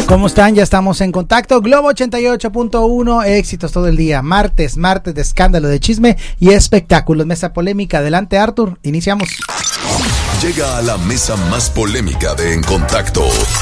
¿Cómo están? Ya estamos en contacto. Globo 88.1, éxitos todo el día. Martes de escándalo, de chisme y espectáculos. Mesa polémica. Adelante, Arthur. Iniciamos. Llega a la mesa más polémica de En Contacto,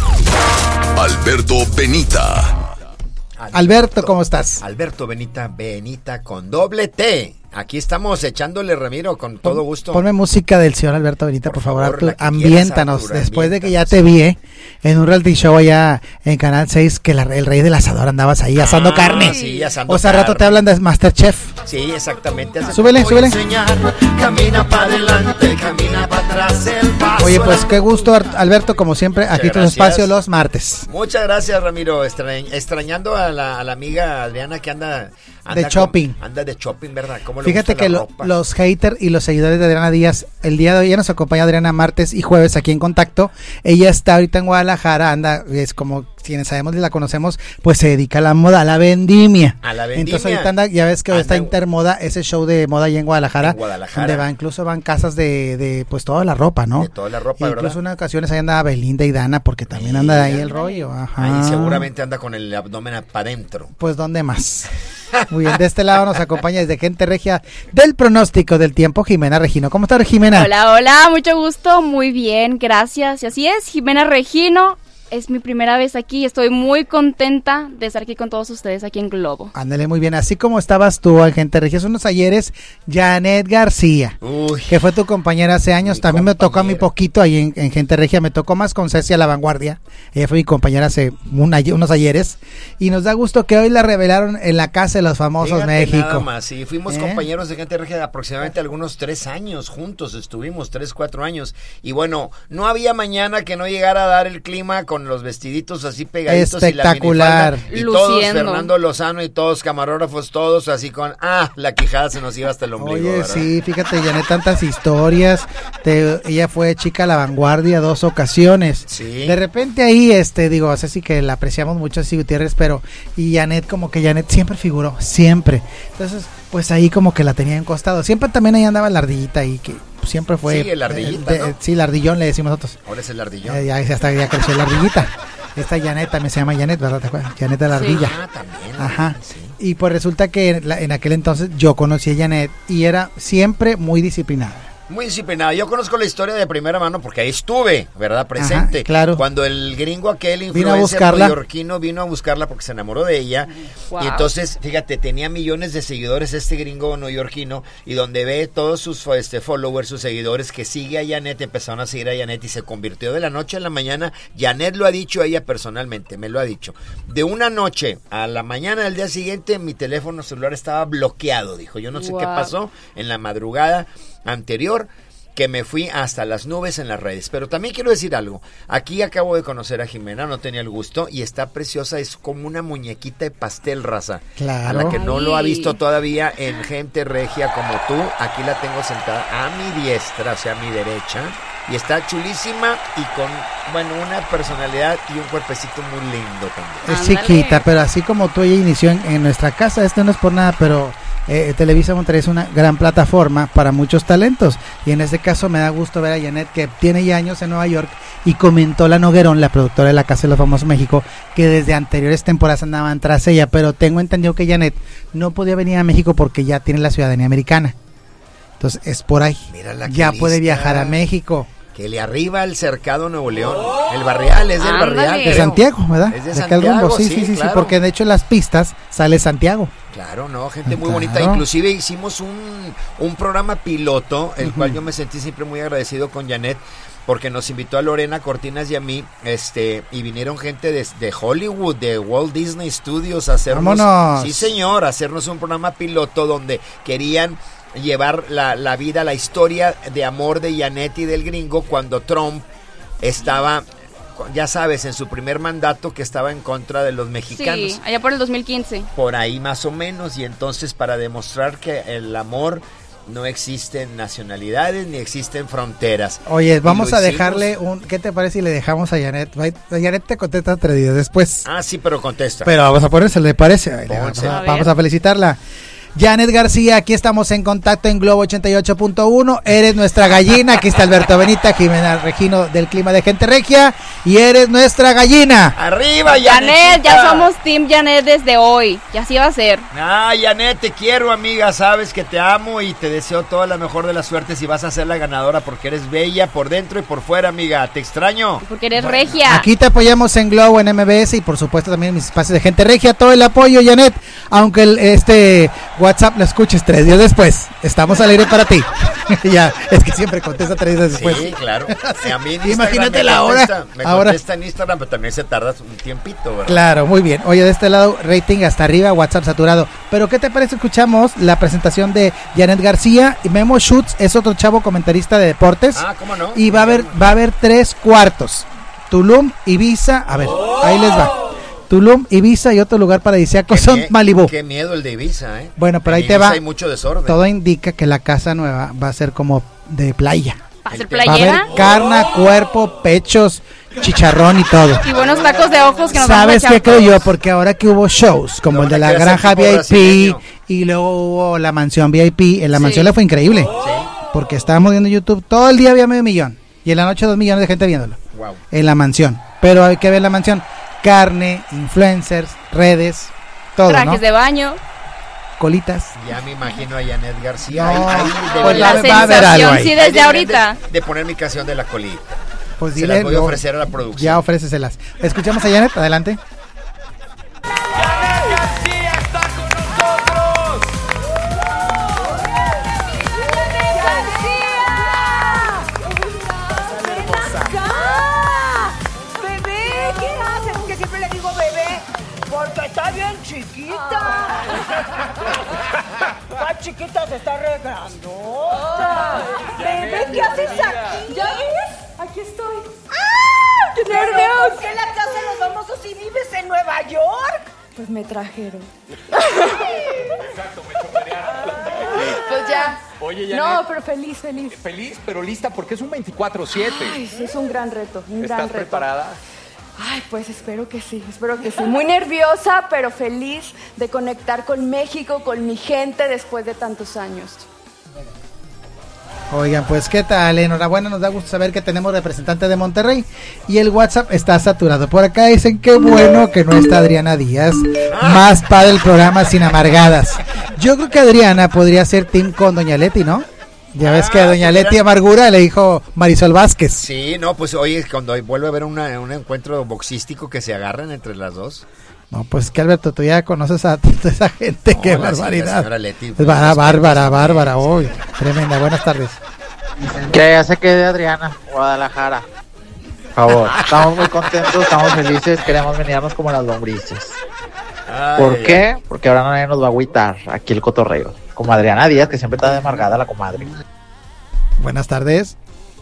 Alberto Benita. Alberto, ¿cómo estás? Alberto Benita con doble T. Aquí estamos echándole, Ramiro, con todo gusto. Ponme música del señor Alberto Benita, por favor, Artur. Ambiéntanos. Artur, después de que ya te vi en un reality show allá en Canal 6, que el rey del asador andabas ahí asando carne. Sí, asando o sea, rato te hablan de Masterchef. Sí, exactamente. Súbele. Camina para adelante, camina para atrás el paso. Oye, pues qué gusto, Alberto, como siempre, aquí tu espacio los martes. Muchas gracias, Ramiro. Extrañando a la amiga Adriana que anda de shopping. Anda de shopping, ¿verdad? ¿Cómo le Fíjate gusta que los haters y los seguidores de Adriana Díaz, el día de hoy ya nos acompaña Adriana martes y jueves aquí en Contacto. Ella está ahorita en Guadalajara, es como quienes sabemos y la conocemos, pues se dedica a la moda, a la vendimia. Entonces ahorita anda, ya ves que está Intermoda, ese show de moda allá en Guadalajara. Donde incluso van casas de pues toda la ropa, ¿no? De toda la ropa, ¿verdad? Incluso en ocasiones ahí anda Belinda y Dana, porque también anda ahí el rollo. Ajá. Ahí seguramente anda con el abdomen para adentro. Pues ¿dónde más? Muy bien, de este lado nos acompaña desde Gente Regia del pronóstico del tiempo, Jimena Regino. ¿Cómo estás, Jimena? Hola, mucho gusto, muy bien, gracias. Y así es, Jimena Regino. Es mi primera vez aquí, estoy muy contenta de estar aquí con todos ustedes aquí en Globo. Ándale, muy bien, así como estabas tú en Gente Regia hace unos ayeres, Janet García, que fue tu compañera hace años, también me tocó a mí poquito ahí en Gente Regia, me tocó más con Ceci a la Vanguardia, ella fue mi compañera hace unos ayeres, y nos da gusto que hoy la revelaron en la Casa de los Famosos. Fíjate, México. Nada más, sí, fuimos compañeros de Gente Regia de aproximadamente algunos 3 años juntos, estuvimos 3-4 años, y bueno, no había mañana que no llegara a dar el clima con los vestiditos así pegaditos. Espectacular. Y todos, Fernando Lozano y todos, camarógrafos, todos así con, la quijada se nos iba hasta el ombligo. Oye, ¿verdad? Sí, fíjate, Janet, tantas historias, ella fue chica a la Vanguardia 2 ocasiones. Sí. De repente ahí, digo, Ceci que la apreciamos mucho, Ceci Gutiérrez, y Janet, como que Janet siempre figuró, siempre. Entonces, pues ahí como que la tenía en costado. Siempre también ahí andaba la ardillita ahí, que siempre fue. Sí, el ardillita, ¿no? Sí, el ardillón le decimos nosotros. Ahora es el ardillón. Ya creció la ardillita. Esta Janet también se llama Janet, ¿verdad? ¿Te acuerdas? Janet de la ardilla. También. Ajá. Sí. Y pues resulta que en aquel entonces yo conocí a Janet y era siempre muy disciplinada. Muy disciplinada. Yo conozco la historia de primera mano porque ahí estuve, ¿verdad? Presente. Ajá, claro. Cuando el gringo aquel influencer neoyorquino vino a buscarla porque se enamoró de ella. Wow. Y entonces, fíjate, tenía millones de seguidores este gringo neoyorquino y donde ve todos sus followers, sus seguidores que sigue a Janet, empezaron a seguir a Janet y se convirtió de la noche a la mañana. Janet lo ha dicho ella personalmente, me lo ha dicho. De una noche a la mañana del día siguiente mi teléfono celular estaba bloqueado, dijo. Yo no sé qué pasó en la madrugada anterior, que me fui hasta las nubes en las redes. Pero también quiero decir algo, aquí acabo de conocer a Jimena, no tenía el gusto, y está preciosa, es como una muñequita de pastel, raza. Claro. A la que no lo ha visto todavía en Gente Regia como tú, aquí la tengo sentada a mi diestra, o sea, a mi derecha, y está chulísima y con, una personalidad y un cuerpecito muy lindo también. Es chiquita, pero así como tú, ella inició en nuestra casa, esto no es por nada, pero Televisa Monterrey es una gran plataforma para muchos talentos, y en este caso me da gusto ver a Janet, que tiene ya años en Nueva York, y comentó la Noguerón, la productora de la Casa de los Famosos México, que desde anteriores temporadas andaban tras ella, pero tengo entendido que Janet no podía venir a México porque ya tiene la ciudadanía americana, entonces es por ahí, ya puede viajar a México. Que le arriba el Cercado Nuevo León, el Barrial, es del Barrial. De Santiago, ¿verdad? Es de Santiago, rumbo. Sí, claro. Porque de hecho en las pistas sale Santiago. Claro, gente muy bonita. Inclusive hicimos un programa piloto, el cual yo me sentí siempre muy agradecido con Janet, porque nos invitó a Lorena Cortinas y a mí, y vinieron gente de Hollywood, de Walt Disney Studios a hacernos. ¡Vámonos! Sí, señor, a hacernos un programa piloto donde querían llevar la vida, la historia de amor de Janet y del gringo cuando Trump estaba, ya sabes, en su primer mandato, que estaba en contra de los mexicanos. Sí, allá por el 2015. Por ahí más o menos, y entonces para demostrar que el amor no existen nacionalidades ni existen fronteras. Oye, vamos a dejarle ¿qué te parece si le dejamos a Janet? Janet te contesta 3 días después. Sí, pero contesta. Pero vamos a ponerse, ¿le parece? Vamos a felicitarla. Janet García, aquí estamos en contacto en Globo 88.1. Eres nuestra gallina. Aquí está Alberto Benita, Jimena Regino del Clima de Gente Regia. Y eres nuestra gallina. ¡Arriba, Janet! Ya somos Team Janet desde hoy. Y así va a ser. Janet, te quiero, amiga. Sabes que te amo y te deseo toda la mejor de las suertes. Y vas a ser la ganadora porque eres bella por dentro y por fuera, amiga. Te extraño. Porque eres regia. Aquí te apoyamos en Globo, en MBS y por supuesto también en mis espacios de Gente Regia. Todo el apoyo, Janet. Aunque WhatsApp lo escuches 3 días después. Estamos al aire para ti. Ya, es que siempre contesta 3 días después. Sí, claro. A mí imagínate la hora. Me contesta en Instagram, pero también se tarda un tiempito, ¿verdad? Claro, muy bien. Oye, de este lado, rating hasta arriba, WhatsApp saturado. Pero ¿qué te parece? Escuchamos la presentación de Janet García. Y Memo Schutz es otro chavo comentarista de deportes. ¿Cómo no? Y va a haber 3 cuartos. Tulum, Ibiza, a ver, ahí les va. Tulum, Ibiza y otro lugar paradisíaco son Malibú. Qué miedo el de Ibiza, ¿eh? Bueno, pero ahí te va. Hay mucho desorden. Todo indica que la casa nueva va a ser como de playa. ¿Va a ser playera? Va a haber carne, cuerpo, pechos, chicharrón y todo. Y buenos tacos de ojos que nos ¿Sabes qué creo todos? yo? Porque ahora que hubo shows, como el de la granja VIP y luego hubo la mansión VIP, en la mansión le fue increíble. Sí. Porque estábamos viendo YouTube, todo el día había 500,000 y en la noche 2 millones de gente viéndolo. Wow. En la mansión. Pero hay que ver la mansión. Carne, influencers, redes, todo, trajes ¿no? de baño, colitas. Ya me imagino a Janet García. No, ahí pues la va a haber algo sensación, ahí. sí, desde ahorita. De poner mi canción de la colita. Pues Se dile, las voy a ofrecer a la producción. Ya ofréceselas. Escuchamos a Janet, adelante. Está bien chiquita. Está chiquita, se está regrandota. Bebé, ¿qué haces aquí? ¿Ya ves? Aquí estoy. ¡Ah! ¡Qué nervios! ¿Por qué la casa de los famosos si vives en Nueva York? Pues me trajeron. Exacto, me choferearon. Pues ya. Oye, Janet. No, pero feliz. Feliz, pero lista porque es un 24/7. Ay, sí, es un gran reto, ¿Estás preparada? Ay, pues espero que sí. Muy nerviosa, pero feliz de conectar con México, con mi gente después de tantos años. Oigan, pues qué tal, enhorabuena, nos da gusto saber que tenemos representante de Monterrey y el WhatsApp está saturado. Por acá dicen que bueno que no está Adriana Díaz, más padre el programa sin amargadas. Yo creo que Adriana podría ser team con Doña Leti, ¿no? Ya ves que a Doña Leti Amargura le dijo Marisol Vázquez. Sí, no, pues oye, cuando vuelve a haber un encuentro boxístico que se agarren entre las dos. No, pues que Alberto, tú ya conoces a toda esa gente, no, qué barbaridad. Señora Leti, pues, bárbara, hoy. Tremenda, buenas tardes. Que ya se quede Adriana, Guadalajara. Por favor, estamos muy contentos, estamos felices, queremos venirnos como las lombrices. ¿Por qué? Porque ahora nadie nos va a agüitar aquí el cotorreo. Como Adriana Díaz, que siempre está de amargada la comadre. Buenas tardes.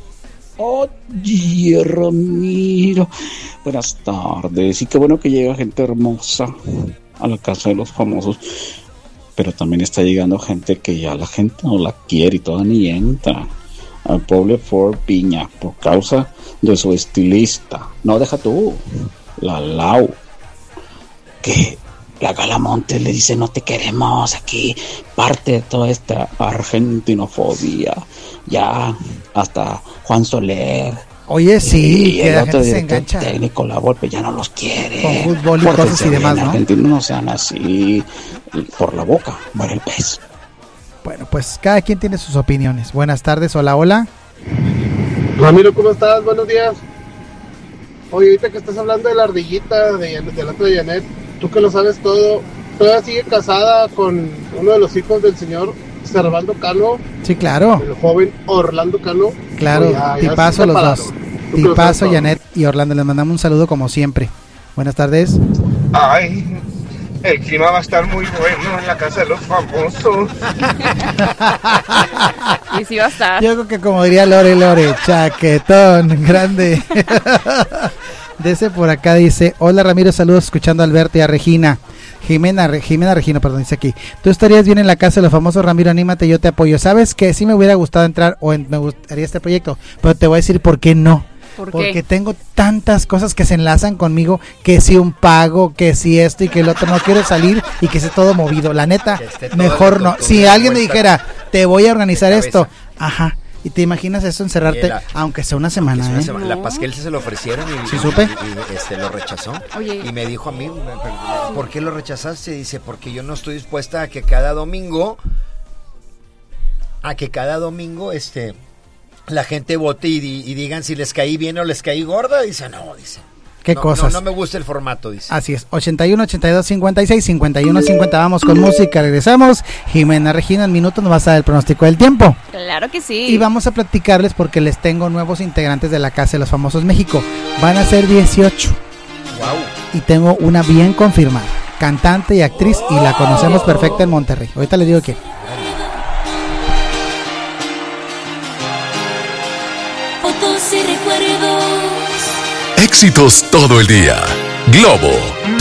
Oye, Ramiro. Buenas tardes. Y qué bueno que llega gente hermosa a la casa de los famosos. Pero también está llegando gente que ya la gente no la quiere y toda ni entra. Al pobre Ford Piña, por causa de su estilista. No, deja tú. La Lau. Que la Galamonte le dice no te queremos aquí, parte de toda esta argentinofobia. Ya hasta Juan Soler, oye, sí, que el la otro gente se engancha técnico, la Volpe ya no los quiere con fútbol y cosas y demás, ¿no? Argentinos no sean así, por la boca muere el pez. Bueno, pues cada quien tiene sus opiniones. Buenas tardes, hola. Ramiro, ¿cómo estás? Buenos días. Oye, ahorita que estás hablando de la ardillita del acto de Janet, tú que lo sabes todo, ¿todavía sigue casada con uno de los hijos del señor Servando Cano? Sí, claro. El joven Orlando Cano. Claro, tipazo los dos. Tipazo, Janet y Orlando, les mandamos un saludo como siempre. Buenas tardes. Ay, el clima va a estar muy bueno en la casa de los famosos. Y sí va a estar. Yo creo que como diría Lore, chaquetón, grande. Dese por acá dice, hola Ramiro, saludos, escuchando a Alberto y a Regina. Jimena Regina, perdón, dice aquí. Tú estarías bien en la casa de los famosos, Ramiro, anímate, yo te apoyo. ¿Sabes que sí me hubiera gustado entrar me gustaría este proyecto? Pero te voy a decir por qué no. Porque tengo tantas cosas que se enlazan conmigo, que si un pago, que si esto y que el otro, no quiero salir y que esté todo movido. La neta, mejor no. Si alguien me dijera, te voy a organizar esto, ajá. Y te imaginas eso, encerrarte, aunque sea una semana, La Pasquel se lo ofrecieron y, ¿sí supe? Y lo rechazó. Oye. Y me dijo a mí, ¿por qué lo rechazaste? Dice, porque yo no estoy dispuesta a que cada domingo, la gente vote y digan si les caí bien o les caí gorda. Dice, no, dice. ¿Qué cosas? No me gusta el formato, dice. Así es, 81, 82, 56, 51, 50. Vamos con música, regresamos. Jimena Regina, en minutos nos vas a dar el pronóstico del tiempo. Claro que sí. Y vamos a platicarles porque les tengo nuevos integrantes de la Casa de los Famosos México. Van a ser 18. Wow. Y tengo una bien confirmada. Cantante y actriz, y la conocemos perfecta en Monterrey. Ahorita les digo quién. Éxitos todo el día. Globo